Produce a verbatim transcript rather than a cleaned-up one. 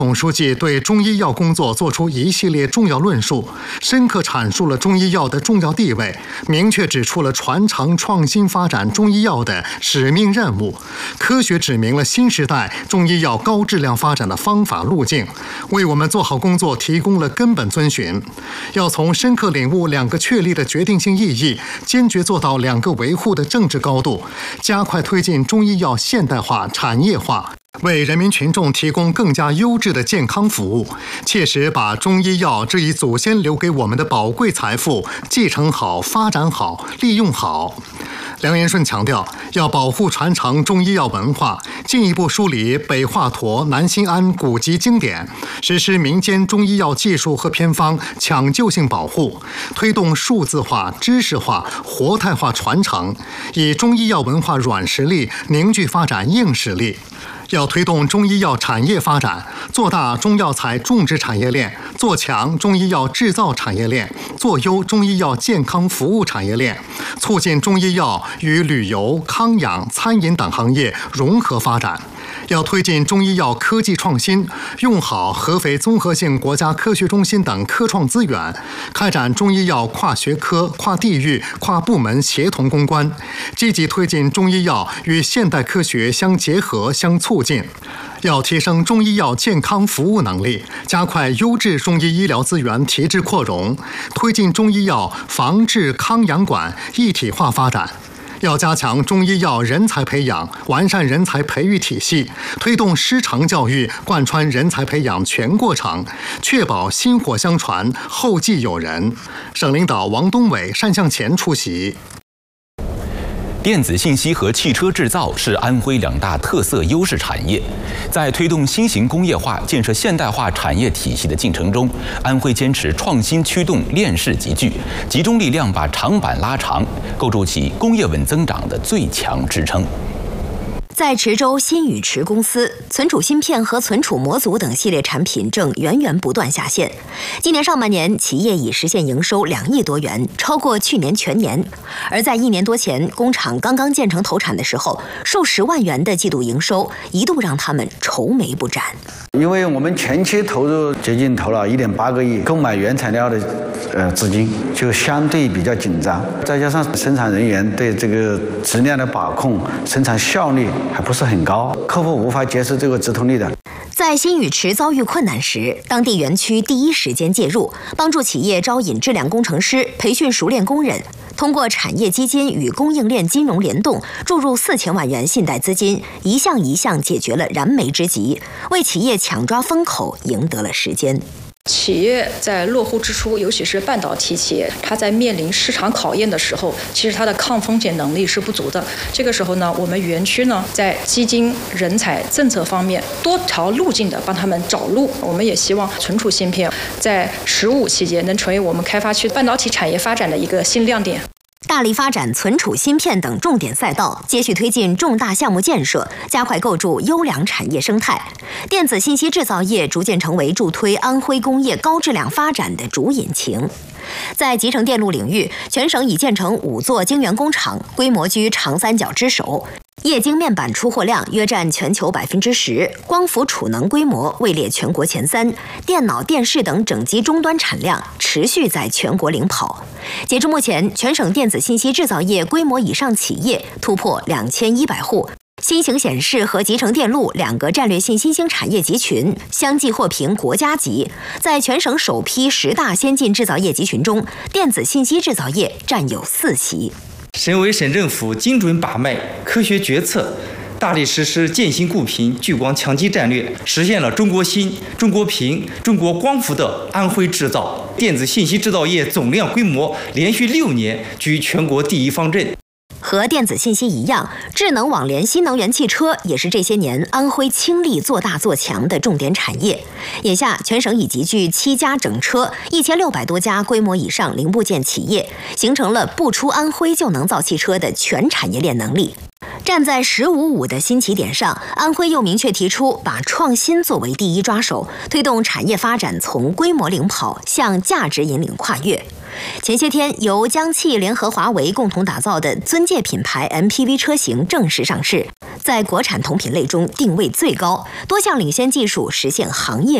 总书记对中医药工作作出一系列重要论述，深刻阐述了中医药的重要地位，明确指出了传承创新发展中医药的使命任务，科学指明了新时代中医药高质量发展的方法路径，为我们做好工作提供了根本遵循。要从深刻领悟两个确立的决定性意义，坚决做到两个维护的政治高度，加快推进中医药现代化、产业化，为人民群众提供更加优质的健康服务，切实把中医药这一祖先留给我们的宝贵财富继承好、发展好、利用好。梁延顺强调，要保护传承中医药文化，进一步梳理北华佗、南新安古籍经典，实施民间中医药技术和偏方抢救性保护，推动数字化、知识化、活态化传承，以中医药文化软实力凝聚发展硬实力。要推动中医药产业发展，做大中药材种植产业链，做强中医药制造产业链，做优中医药健康服务产业链，促进中医药与旅游、康养、餐饮等行业融合发展。要推进中医药科技创新，用好合肥综合性国家科学中心等科创资源，开展中医药跨学科、跨地域、跨部门协同攻关，积极推进中医药与现代科学相结合、相促进。要提升中医药健康服务能力，加快优质中医医疗资源提质扩容，推进中医药防治康养管一体化发展。要加强中医药人才培养，完善人才培育体系，推动师承教育贯穿人才培养全过程，确保薪火相传、后继有人。省领导王东伟、单向前出席。 电子信息和汽车制造是安徽两大特色优势产业，在推动新型工业化、建设现代化产业体系的进程中，安徽坚持创新驱动、链式集聚，集中力量把长板拉长，构筑起工业稳增长的最强支撑。 在池州新宇池公司，存储芯片和存储模组等系列产品正源源不断下线。今年上半年，企业已实现营收两亿多元，超过去年全年。而在一年多前，工厂刚刚建成投产的时候，数十万元的季度营收一度让他们愁眉不展。 因为我们前期投入接近投了一点八个亿购买原材料的呃资金，就相对比较紧张，再加上生产人员对这个质量的把控、生产效率还不是很高，客户无法接受这个直通力的。 在新宇池遭遇困难时，当地园区第一时间介入，帮助企业招引质量工程师，培训熟练工人，通过产业基金与供应链金融联动，注入四千万元信贷资金，一项一项解决了燃眉之急，为企业抢抓风口赢得了时间。 企业在落户之初，尤其是半导体企业，它在面临市场考验的时候，其实它的抗风险能力是不足的。这个时候呢，我们园区呢在基金、人才、政策方面多条路径的帮他们找路。我们也希望存储芯片在“十五”期间能成为我们开发区半导体产业发展的一个新亮点。 大力发展存储芯片等重点赛道，接续推进重大项目建设，加快构筑优良产业生态。电子信息制造业逐渐成为助推安徽工业高质量发展的主引擎。在集成电路领域，全省已建成五座晶圆工厂，规模居长三角之首。液晶面板出货量约占全球百分之十，光伏储能规模位列全国前三，电脑、电视等整机终端产量持续在全国领跑。截至目前，全省电子信息制造业规模以上企业突破两千一百户。新型显示和集成电路两个战略性新兴产业集群相继获评国家级，在全省首批十大先进制造业集群中，电子信息制造业占有四席。 省委省政府精准把脉、科学决策，大力实施建新固频、聚光强基战略，实现了中国芯、中国屏、中国光伏的安徽制造。电子信息制造业总量规模连续六年居全国第一方阵。 和电子信息一样，智能网联新能源汽车也是这些年安徽倾力做大做强的重点产业。眼下，全省已集聚七家整车、一千六百多家规模以上零部件企业，形成了不出安徽就能造汽车的全产业链能力。 站在“十五五”的新起点上，安徽又明确提出把创新作为第一抓手，推动产业发展从规模领跑向价值引领跨越。前些天，由江汽联合华为共同打造的尊界品牌 M P V 车型正式上市，在国产同品类中定位最高，多项领先技术实现行业